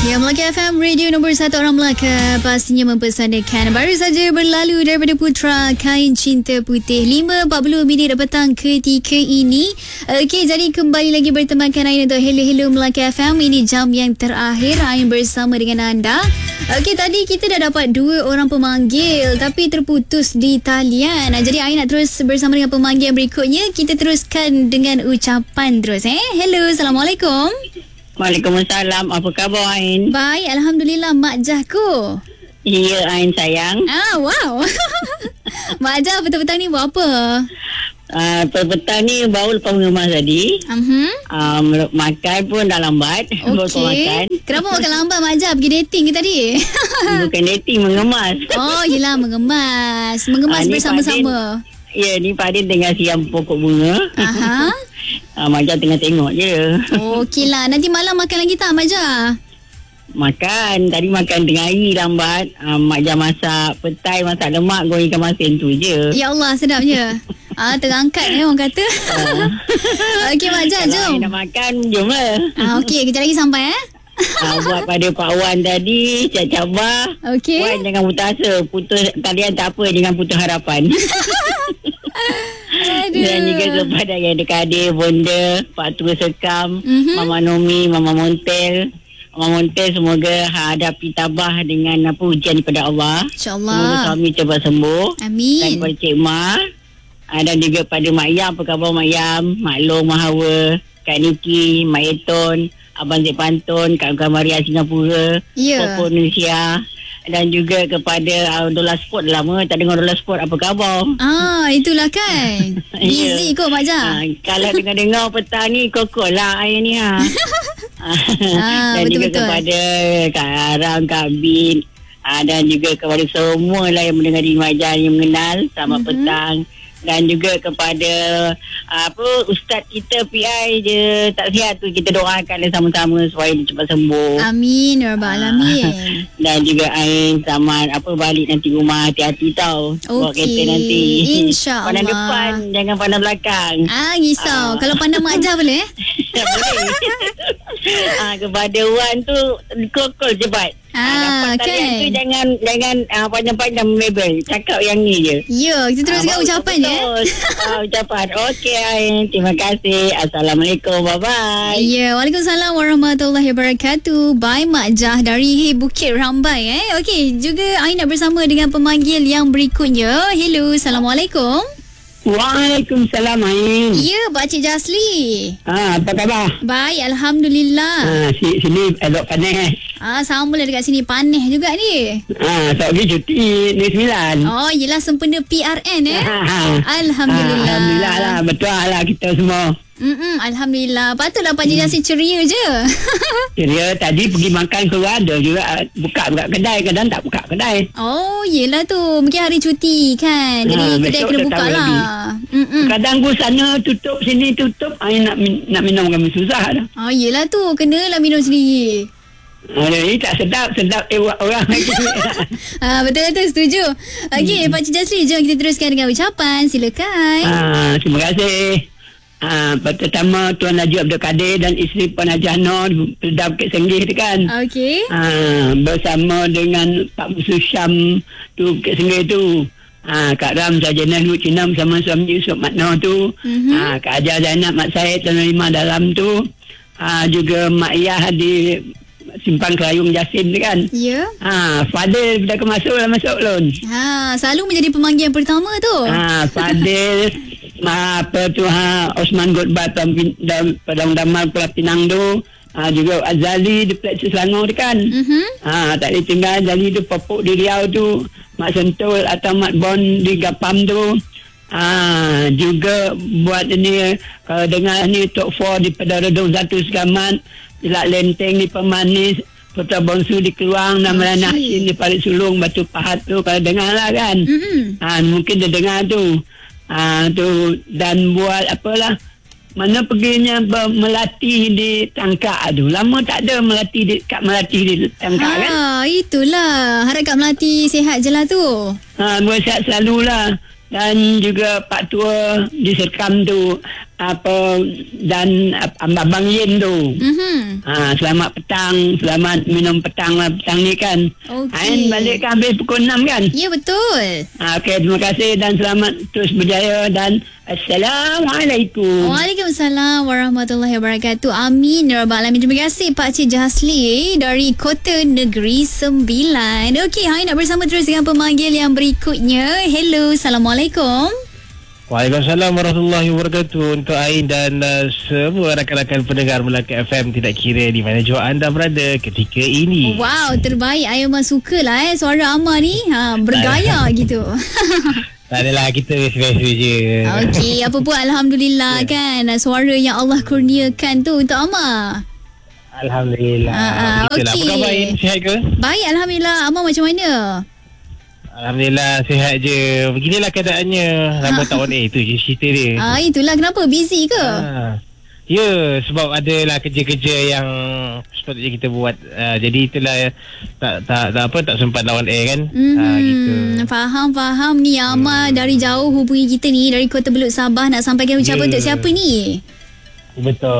Ya, Melaka FM, radio nombor 1 orang Melaka, pastinya mempersanakan. Baru saja berlalu daripada Putra Kain Cinta Putih 5.40 petang ketika ini. Okey, jadi kembali lagi bertemankan Ain untuk Hello Melaka FM. Ini jam yang terakhir Ain bersama dengan anda. Okey, tadi kita dah dapat 2 orang pemanggil tapi terputus di talian. Jadi Ain nak terus bersama dengan pemanggil yang berikutnya. Kita teruskan dengan ucapan terus. Hello, Assalamualaikum. Waalaikumsalam. Apa khabar Ain? Baik, Alhamdulillah. Mak Jahku. Ya Ain sayang. Wow. Mak Jah petang-petang ni buat apa? Petang ni baru lepas rumah tadi. Makan pun dah lambat. Okey. Kenapa makan lambat Mak Jah? Pergi dating ke tadi? Bukan dating, mengemas. Oh, yelah mengemas. Mengemas bersama-sama. Ya, ni Pak Din tengah siam pokok bunga. Aha. Mak Jah tengah tengok je. Okeylah. Nanti malam makan lagi tak Mak Jah? Makan. Tadi makan tengah hari lambat. Mak Jah masak petai, masak lemak, goreng ikan masin tu je. Ya Allah, sedapnya. Terangkat orang kata. Okey Mak Jah, jom. Kalau nak makan, jom lah. Okey, kejap lagi sampai Buat pada Pak Wan tadi, cabar. Okey. Wan jangan putus asa. Putus talian tak apa, jangan putus harapan. Aduh. Dan juga kepada yang adik-adik, Bonda, Pak Tua Sekam, Mama Nomi, Mama Montel. Mama Montel semoga hadapi tabah dengan ujian daripada Allah. InsyaAllah. Semoga suami cepat sembuh. Amin. Dan kepada Cik Ma. Dan juga pada Mak Yam, apa khabar Mak Yam, Mak Long, Mak Hawa, Kak Niki, Mak Eton, Abang Zek Pantun, Kak Maria Singapura, Popo Indonesia. Dan juga kepada Dola Sport. Lama tak dengar Dola Sport, apa khabar? Itulah kan. Busy kot Mak Jah. Kalau dengar petang ni, kokol lah air ni. Dan betul, juga kepada Kak Aram, Kak Bin, dan juga kepada semua lah yang mendengar di Mak Jah yang mengenal. Selamat petang. Dan juga kepada ustaz kita PI je tak sihat tu, kita doakan sama-sama supaya dia cepat sembuh. Amin ya rabbal alamin. Dan juga Ain selamat balik nanti rumah, hati-hati tau. Bawa kereta nanti. InsyaAllah. Pandang depan, jangan pandang belakang. Risau. Kalau pandang Mak Jah boleh? Boleh. Kepada Wan tu kokol jebat. Dapat talian tu jangan panjang-panjang mebel. Cakap yang ni je. Ya, kita teruskan ucapan je. Ucapan. Okey Ain, terima kasih. Assalamualaikum, bye-bye. Ya, Waalaikumsalam warahmatullahi wabarakatuh. Bye Mak Jah dari Bukit Rambai. Okey, juga Ain nak bersama dengan pemanggil yang berikutnya. Hello, Assalamualaikum. Waalaikumsalam Ain. Ya, Pakcik Jasli. Apa khabar? Baik, Alhamdulillah. Sini elok panas. Sama lah dekat sini. Panas juga ni. Tak pergi cuti Negeri 9. Oh, yelah sempena PRN Alhamdulillah. Alhamdulillah lah. Betul lah kita semua. Alhamdulillah. Patutlah Pakcik Jasli ceria je. Ceria. Tadi pergi makan keluar, ada juga buka kedai. Kadang tak buka kedai. Oh, yelah tu. Mungkin hari cuti kan. Jadi kedai kena buka lah. Kadang aku sana tutup, sini tutup. Nak minum kami susah dah. Yelah tu. Kenalah minum sendiri. Ini tak sedap orang lagi. Betul-betul setuju. Okey, Pakcik Jasli, jom kita teruskan dengan ucapan. Silakan. Terima kasih. Pertama Tuan Haji Abdul Kadir dan isteri Puan Haji Anor Perda Bukit Senggih tu kan. Okey. Bersama dengan Pak Musuh Syam tu Bukit Senggih tu. Kak Ram Sarjana Lut Cina bersama suami Yusuf Matno tu. Kak Haji Zainab Mak Syed Tuan Lima dalam tu. Juga Mak Iyah di Simpang Kelayung Jasin tu kan. Ya. Fadil dah masuk belum? Selalu menjadi pemanggil yang pertama tu. Fadil Osman Godbat Padang Damal Pulau Pinang tu. Juga Azali di Plexus Selangor tu kan. Tak boleh tinggal Azali tu Popok di Riau tu. Mak Sentul atau Mak Bon di Gapam tu. Juga buat ni kalau dengar ni Tok 4 di Pedaradong 1 Segamat, Jelak Lenteng di Pemanis, Putra Bongsu di Keluang, Nama Nahsin di Parit Sulung, Batu Pahat tu kalau dengar lah kan. Mungkin dia dengar tu. Tu dan buat apalah, mana perginya melatih di Tangkak tu. Lama tak ada melatih di Tangkak kan. Itulah. Harap Kak Melati sihat je lah tu. Sihat selalulah. Dan juga Pak Tua di Serkam tu, apa dan Abang Yin tu. Selamat petang, selamat minum petang lah petang ni kan. Okey. Balik kan habis pukul 6 kan. Ya, betul. Okey, terima kasih dan selamat terus berjaya dan Assalamualaikum. Waalaikumsalam warahmatullahi wabarakatuh. Amin ya rabbal alamin. Terima kasih Pak Cik Jahsli dari Kota Negeri Sembilan. Okey, hari nak bersama terus dengan pemanggil yang berikutnya. Hello, Assalamualaikum. Waalaikumsalam warahmatullahi wabarakatuh. Untuk Ain dan semua rakan-rakan pendengar Melaka FM, tidak kira di mana jua anda berada ketika ini. Wow, terbaik. Saya memang sukalah suara Amar ni. Bergaya gitu. Tak adalah, kita biasa-biasa je. Okey, apa pun alhamdulillah kan. Suara yang Allah kurniakan tu untuk Amar. Alhamdulillah. Begitulah. okey. Apa khabar Ain? Sihat ke? Baik, alhamdulillah. Amar macam mana? Alhamdulillah, sihat je. Beginilah keadaannya. Rambut tak on air, tu je cerita dia. Itulah kenapa, busy ke? Ya, sebab adalah kerja-kerja yang sepatutnya kita buat. Jadi itulah tak sempat lawan air kan. Gitu. Faham ni Amar dari jauh hubungi kita ni dari Kota Belud Sabah nak sampaikan ucapan untuk siapa ni? Betul.